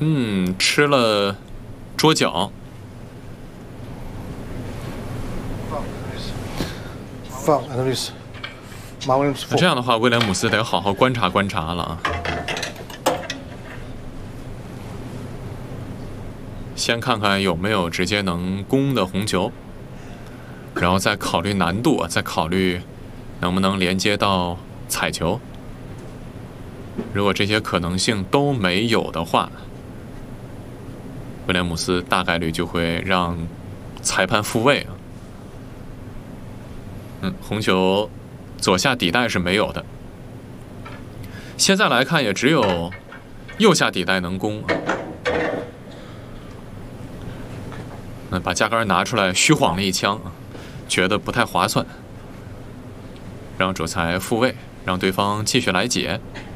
吃了桌角。那这样的话，威廉姆斯得好好观察观察了啊。先看看有没有直接能攻的红球，然后再考虑难度，再考虑能不能连接到彩球。如果这些可能性都没有的话，威廉姆斯大概率就会让裁判复位啊。红球左下底袋是没有的。现在来看，也只有右下底袋能攻。那把架杆拿出来虚晃了一枪，觉得不太划算，让主裁复位，让对方继续来解。